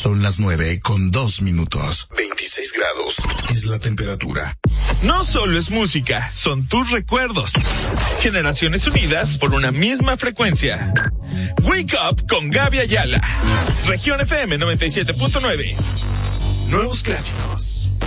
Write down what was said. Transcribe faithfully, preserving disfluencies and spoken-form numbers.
Son las nueve con dos minutos. veintiséis grados es la temperatura. No solo es música, son tus recuerdos. Generaciones unidas por una misma frecuencia. Wake Up con Gaby Ayala. Región F M noventa y siete punto nueve. Nuevos clásicos.